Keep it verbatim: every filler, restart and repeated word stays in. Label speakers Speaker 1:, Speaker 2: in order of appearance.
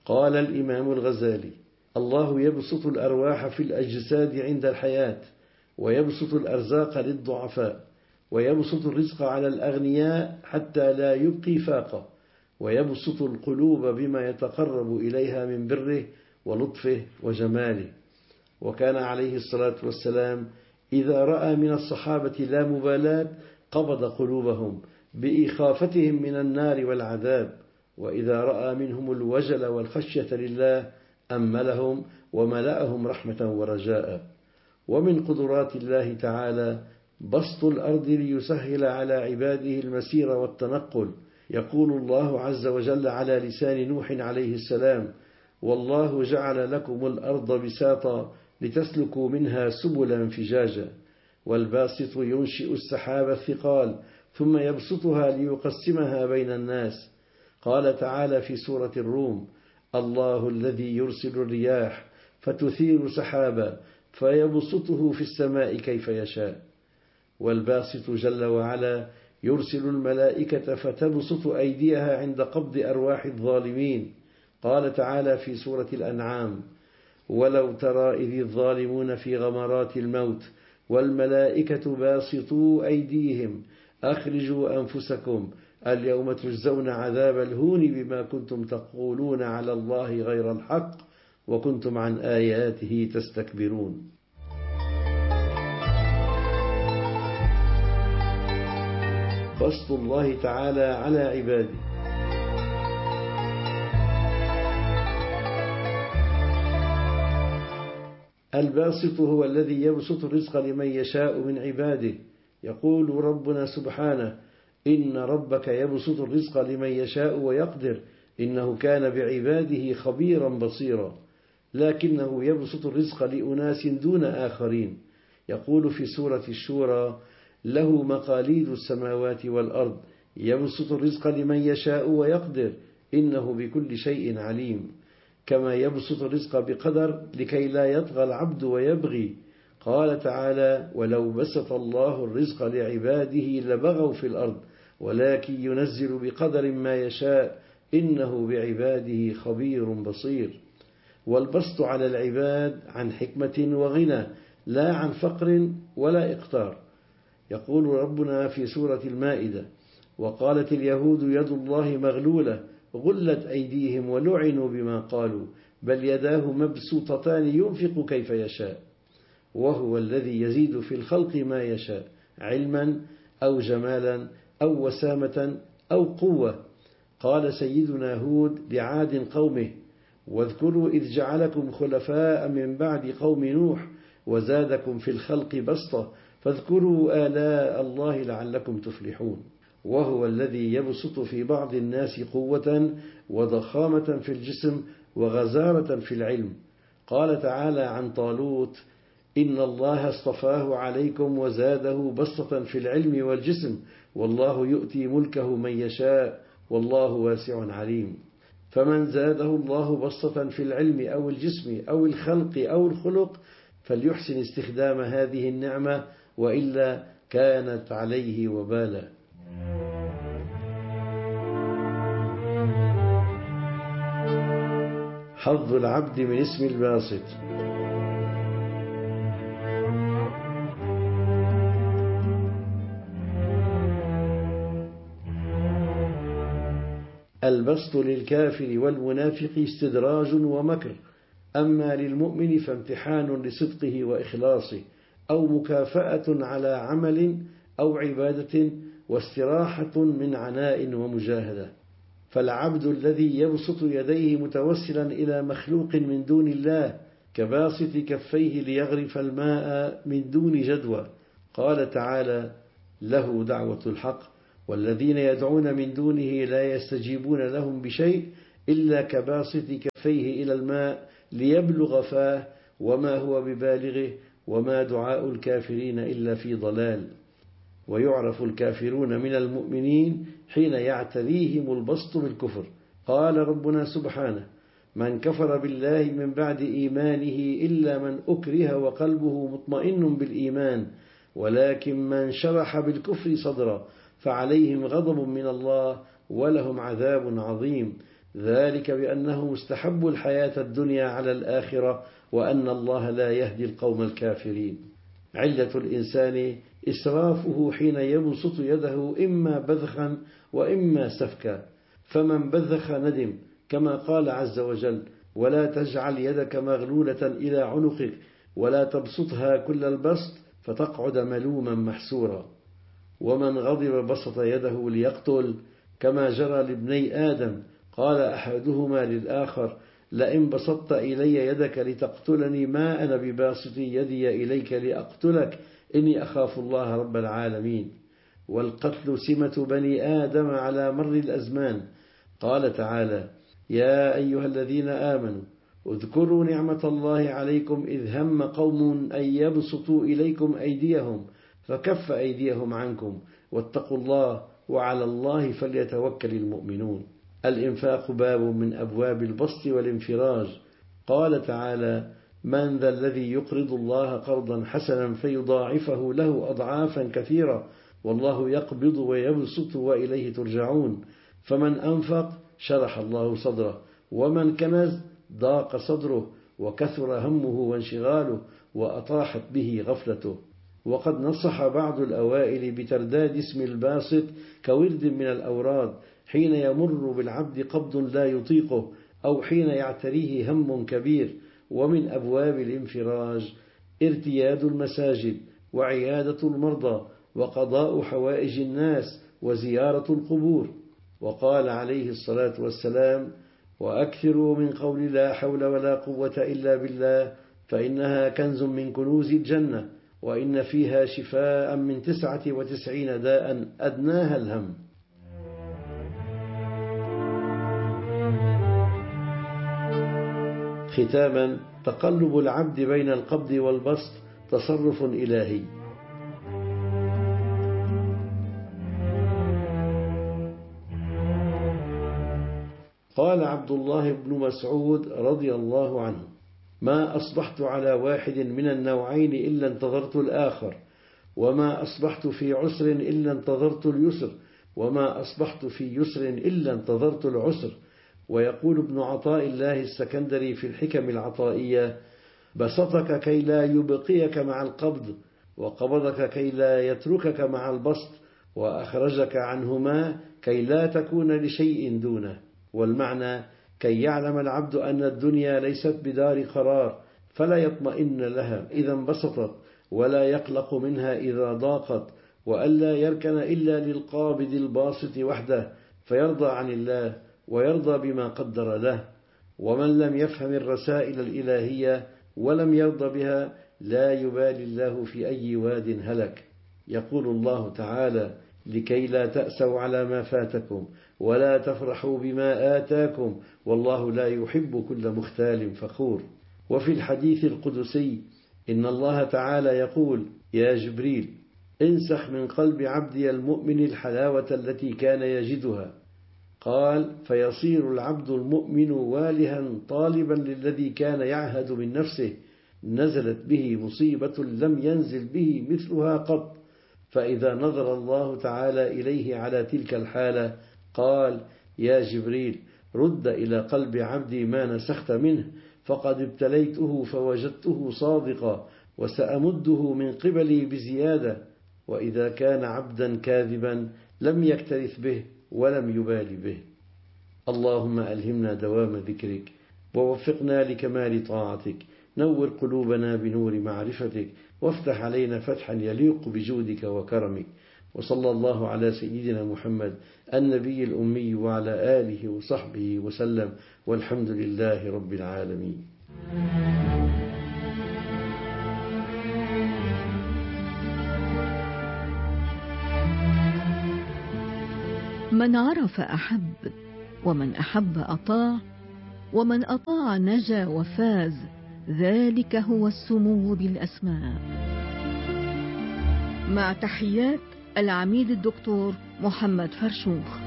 Speaker 1: قال الإمام الغزالي: الله يبسط الأرواح في الأجساد عند الحياة، ويبسط الأرزاق للضعفاء، ويبسط الرزق على الأغنياء حتى لا يبقي فاقة، ويبسط القلوب بما يتقرب إليها من بره ولطفه وجماله. وكان عليه الصلاة والسلام إذا رأى من الصحابة لا مبالاة قبض قلوبهم بإخافتهم من النار والعذاب، وإذا رأى منهم الوجل والخشية لله أملهم وملأهم رحمة ورجاء. ومن قدرات الله تعالى بسط الأرض ليسهل على عباده المسير والتنقل. يقول الله عز وجل على لسان نوح عليه السلام: والله جعل لكم الأرض بساطا لتسلكوا منها سبلا فجاجا. والباسط ينشئ السحاب الثقال ثم يبسطها ليقسمها بين الناس. قال تعالى في سورة الروم: الله الذي يرسل الرياح فتثير سحابا فيبسطه في السماء كيف يشاء. والباسط جل وعلا يرسل الملائكة فتبسط أيديها عند قبض أرواح الظالمين. قال تعالى في سورة الأنعام: ولو ترى إذ الظالمون في غمرات الموت والملائكة باسطوا أيديهم أخرجوا أنفسكم اليوم تجزون عذاب الهون بما كنتم تقولون على الله غير الحق وكنتم عن آياته تستكبرون. بسط الله تعالى على عباده. الباسط هو الذي يبسط الرزق لمن يشاء من عباده. يقول ربنا سبحانه: إن ربك يبسط الرزق لمن يشاء ويقدر إنه كان بعباده خبيرا بصيرا. لكنه يبسط الرزق لأناس دون آخرين. يقول في سورة الشورى: له مقاليد السماوات والأرض يبسط الرزق لمن يشاء ويقدر إنه بكل شيء عليم. كما يبسط الرزق بقدر لكي لا يطغى العبد ويبغي. قال تعالى: ولو بسط الله الرزق لعباده لبغوا في الأرض ولكن ينزل بقدر ما يشاء إنه بعباده خبير بصير. والبسط على العباد عن حكمة وغنى لا عن فقر ولا إقتار. يقول ربنا في سورة المائدة: وقالت اليهود يد الله مغلولة غلت أيديهم ولعنوا بما قالوا بل يداه مبسوطتان ينفق كيف يشاء. وهو الذي يزيد في الخلق ما يشاء علما أو جمالا أو وسامة أو قوة. قال سيدنا هود لعاد قومه: واذكروا إذ جعلكم خلفاء من بعد قوم نوح وزادكم في الخلق بسطة فاذكروا آلاء الله لعلكم تفلحون. وهو الذي يبسط في بعض الناس قوة وضخامة في الجسم وغزارة في العلم. قال تعالى عن طالوت: إن الله اصطفاه عليكم وزاده بسطة في العلم والجسم والله يؤتي ملكه من يشاء والله واسع عليم. فمن زاده الله بسطة في العلم أو الجسم أو الخلق أو الخلق فليحسن استخدام هذه النعمة وإلا كانت عليه وبالا. حظ العبد من اسم الباسط. البسط للكافر والمنافق استدراج ومكر، أما للمؤمن فامتحان لصدقه وإخلاصه أو مكافأة على عمل أو عبادة واستراحة من عناء ومجاهدة. فالعبد الذي يبسط يديه متوسلا إلى مخلوق من دون الله كباسط كفيه ليغرف الماء من دون جدوى. قال تعالى: له دعوة الحق والذين يدعون من دونه لا يستجيبون لهم بشيء إلا كباسط كفيه إلى الماء ليبلغ فاه وما هو ببالغه وما دعاء الكافرين إلا في ضلال. ويعرف الكافرون من المؤمنين حين يعتريهم البسط بالكفر. قال ربنا سبحانه: من كفر بالله من بعد إيمانه إلا من أكره وقلبه مطمئن بالإيمان ولكن من شرح بالكفر صدرا فعليهم غضب من الله ولهم عذاب عظيم. ذلك بأنه مستحب الحياة الدنيا على الآخرة وأن الله لا يهدي القوم الكافرين. علة الإنسان إسرافه حين يبسط يده إما بذخا وإما سفكا، فمن بذخ ندم كما قال عز وجل: ولا تجعل يدك مغلولة إلى عنقك ولا تبسطها كل البسط فتقعد ملوما محسورا. ومن غضب بسط يده ليقتل كما جرى لابني آدم، قال أحدهما للآخر: لئن بسطت إلي يدك لتقتلني ما أنا بباسط يدي إليك لأقتلك إني أخاف الله رب العالمين. والقتل سمة بني آدم على مر الأزمان. قال تعالى: يا أيها الذين آمنوا اذكروا نعمة الله عليكم إذ هم قوم أن يبسطوا إليكم أيديهم فكف أيديهم عنكم واتقوا الله وعلى الله فليتوكل المؤمنون. الإنفاق باب من أبواب البسط والانفراج. قال تعالى: من ذا الذي يقرض الله قرضا حسنا فيضاعفه له أضعافا كثيرة والله يقبض ويبسط وإليه ترجعون. فمن أنفق شرح الله صدره، ومن كنز ضاق صدره وكثر همه وانشغاله وأطاحت به غفلته. وقد نصح بعض الأوائل بترداد اسم الباسط كورد من الأوراد حين يمر بالعبد قبض لا يطيقه أو حين يعتريه هم كبير. ومن أبواب الانفراج ارتياد المساجد وعيادة المرضى وقضاء حوائج الناس وزيارة القبور. وقال عليه الصلاة والسلام: وأكثروا من قول لا حول ولا قوة إلا بالله فإنها كنز من كنوز الجنة وإن فيها شفاء من تسعة وتسعين داء أدناها الهم. ختاما، تقلب العبد بين القبض والبسط تصرف إلهي. قال عبد الله بن مسعود رضي الله عنه: ما أصبحت على واحد من النوعين إلا انتظرت الآخر، وما أصبحت في عسر إلا انتظرت اليسر، وما أصبحت في يسر إلا انتظرت العسر. ويقول ابن عطاء الله السكندري في الحكم العطائية: بسطك كي لا يبقيك مع القبض، وقبضك كي لا يتركك مع البسط، وأخرجك عنهما كي لا تكون لشيء دونه. والمعنى: كي يعلم العبد أن الدنيا ليست بدار قرار فلا يطمئن لها إذا انبسطت ولا يقلق منها إذا ضاقت، وألا يركن إلا للقابض الباسط وحده فيرضى عن الله ويرضى بما قدر له. ومن لم يفهم الرسائل الإلهية ولم يرضى بها لا يبالي الله في أي واد هلك. يقول الله تعالى: لكي لا تأسوا على ما فاتكم ولا تفرحوا بما آتاكم والله لا يحب كل مختال فخور. وفي الحديث القدسي إن الله تعالى يقول: يا جبريل انسخ من قلب عبدي المؤمن الحلاوة التي كان يجدها. قال: فيصير العبد المؤمن والها طالبا للذي كان يعهد من نفسه، نزلت به مصيبة لم ينزل به مثلها قط. فإذا نظر الله تعالى إليه على تلك الحالة قال: يا جبريل رد إلى قلب عبدي ما نسخت منه فقد ابتليته فوجدته صادقا وسأمده من قبلي بزيادة. وإذا كان عبدا كاذبا لم يكترث به ولم يبال به. اللهم ألهمنا دوام ذكرك ووفقنا لكمال طاعتك، نور قلوبنا بنور معرفتك وافتح علينا فتحا يليق بجودك وكرمك. وصلى الله على سيدنا محمد النبي الأمي وعلى آله وصحبه وسلم، والحمد لله رب العالمين.
Speaker 2: من عرف أحب، ومن أحب أطاع، ومن أطاع نجا وفاز، ذلك هو السمو بالأسماء. مع تحيات العميد الدكتور محمد فرشوخ.